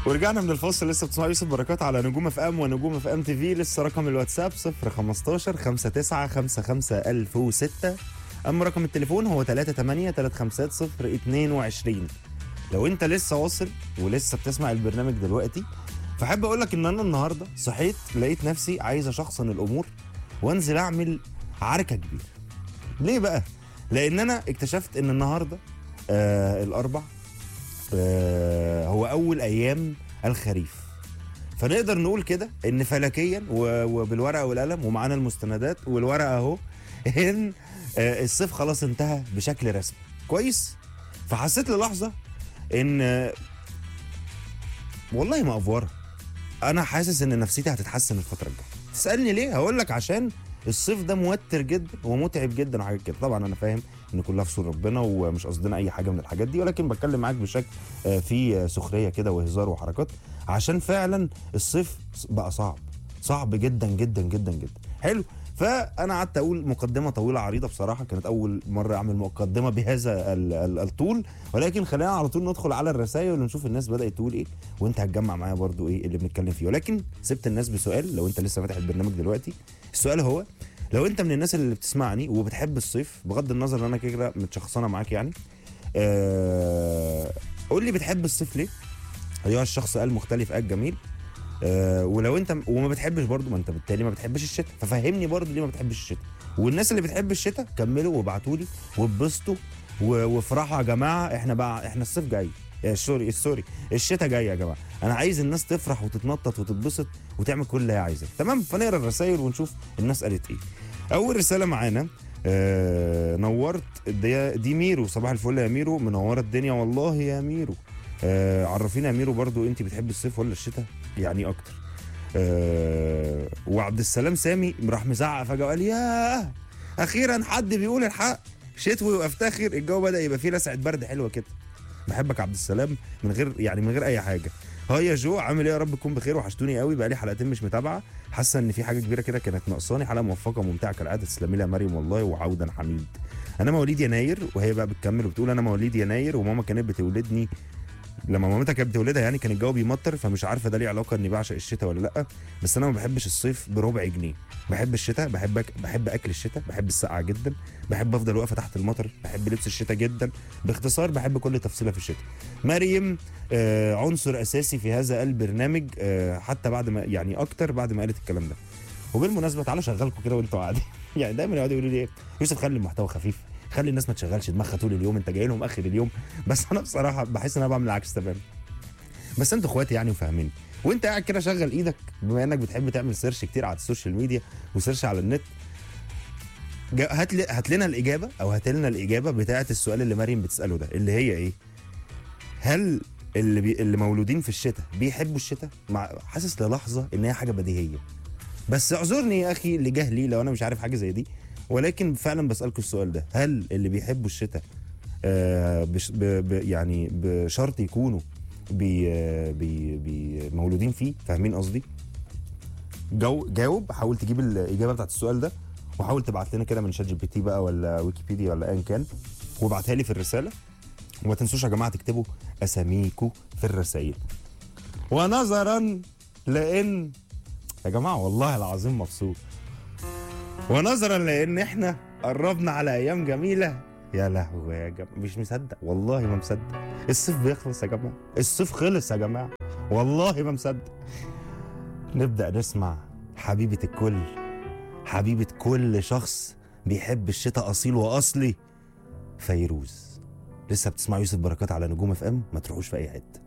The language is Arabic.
ورجعنا من الفاصل. لسه بتسمع يوسف بركات على نجوم اف ام ونجوم اف ام تي في. لسه رقم الواتساب 015 59 55 1006. اما رقم التليفون هو 38 350 022. لو انت لسه واصل ولسه بتسمع البرنامج دلوقتي، فحب اقول لك ان انا النهارده صحيت لقيت نفسي عايز اشخصن الامور وانزل اعمل عركه كبيره. ليه بقى؟ لان انا اكتشفت ان النهارده الاربع هو اول ايام الخريف، فنقدر نقول كده ان فلكيا وبالورقه والقلم ومعانا المستندات والورقه اهو ان الصيف خلاص انتهى بشكل رسمي. كويس. فحسيت للحظه ان والله ما افوره، انا حاسس ان نفسيتي هتتحسن الفتره الجايه. تسالني ليه؟ هقول لك عشان الصيف ده موتر جدا ومتعب جدا وحاجات كده. طبعا انا فاهم ان كلها في سور ربنا ومش قصدنا اي حاجه من الحاجات دي، ولكن بتكلم معاك بشكل فيه سخريه كده وهزار وحركات، عشان فعلا الصيف بقى صعب جدا جدا جدا جدا. حلو. فانا قعدت اقول مقدمه طويله عريضه، بصراحه كانت اول مره اعمل مقدمه بهذا الطول، ولكن خلينا على طول ندخل على الرسائل ونشوف الناس بدات تقول ايه، وانت هتجمع معايا برضو ايه اللي بنتكلم فيه. ولكن سبت الناس بسؤال، لو انت لسه فاتح البرنامج دلوقتي السؤال هو: لو انت من الناس اللي بتسمعني وبتحب الصيف، بغض النظر ان انا كده متشخصنه معاك يعني، قول لي بتحب الصيف ليه؟ ايها الشخص قال مختلف قال جميل. ولو انت وما بتحبش برضو، ما انت بالتالي ما بتحبش الشتاء، ففهمني برضو ليه ما بتحبش الشتاء. والناس اللي بتحب الشتاء كملوا وابعتوا لي واتبسطوا وافرحوا يا جماعه. احنا الصيف جاي، سوري الشتاء جاي يا جماعه. انا عايز الناس تفرح وتتنطط وتتبسط وتعمل كل اللي هي عايزاه. تمام. فنقرا الرسائل ونشوف الناس قالت ايه. اول رساله معانا نورت دي ميرو. صباح الفل يا ميرو، منوره الدنيا والله يا ميرو. عرفينا يا ميرو برضو انت بتحب الصيف ولا الشتاء يعني اكتر. وعبد السلام سامي راح مزعق فجاه وقال: ياه اخيرا حد بيقول الحق، شتوي وافتخر. الجو بدا يبقى فيه لسعه برد حلوه كده. بحبك عبد السلام من غير اي حاجه. هاي يا جو، عامل ايه؟ يا رب تكون بخير، وحشتوني قوي، بقى لي حلقتين مش متابعه، حاسه ان في حاجه كبيره كده كانت ناقصاني. حلقه موفقه وممتعه كالعاده، تسلمي لي يا مريم والله، وعودا حميد. انا مواليد يناير، وهي بقى بتكمل وبتقول: انا مواليد يناير وماما كانت بتولدني، لما مامتها كانت بتولدها يعني كان الجو بيمطر، فمش عارفه ده ليه علاقه اني بعشق الشتاء ولا لا. بس انا ما بحبش الصيف بربع جنيه. بحب الشتاء، بحب اكل الشتاء، بحب السقعه جدا، بحب افضل واقفه تحت المطر، بحب لبس الشتاء جدا. باختصار بحب كل تفصيله في الشتاء. مريم عنصر اساسي في هذا البرنامج، حتى بعد ما يعني اكتر بعد ما قالت الكلام ده. وبالمناسبه تعالوا شغلكم كده وانتوا قاعدين يعني دايما يقعدوا يقولوا لي ايه: يوسف خلي المحتوى خفيف، خلي الناس ما تشغلش دماغها طول اليوم، انت جاي لهم اخر اليوم. بس انا بصراحه بحس ان انا بعمل العكس تماما. بس انتوا اخواتي يعني وفاهميني. وانت قاعد كده شغل ايدك، بما انك بتحب تعمل سيرش كتير على السوشيال ميديا وسيرش على النت، هات لنا الاجابه، او هات لنا الاجابه بتاعه السؤال اللي مريم بتساله ده، اللي هي ايه: هل اللي مولودين في الشتاء بيحبوا الشتاء؟ حاسس للحظه ان هي حاجه بديهيه، بس اعذرني يا اخي لجهلي لو انا مش عارف حاجه زي دي. ولكن فعلا بسالكم السؤال ده: هل اللي بيحبوا الشتاء يعني بشرط يكونوا مولودين فيه؟ فاهمين قصدي؟ جاوب، حاول تجيب الاجابه بتاعت السؤال ده، وحاول تبعت لنا كده من شات جي بي تي بقى ولا ويكيبيديا ولا ايا كان، وابعتها لي في الرساله. وما تنسوش يا جماعه تكتبوا اساميكم في الرسائل. ونظرا لان يا جماعه والله العظيم مبسوط، ونظرا لان احنا قربنا على ايام جميله. يا لهوي يا جماعه، مش مصدق والله ما مصدق. الصيف بيخلص يا جماعه، الصيف خلص يا جماعه، والله ما مصدق. نبدا نسمع حبيبه الكل، حبيبه كل شخص بيحب الشتاء اصيل واصلي، فيروز. لسه بتسمع يوسف بركات على نجوم اف ام، ما تروحوش في اي حته.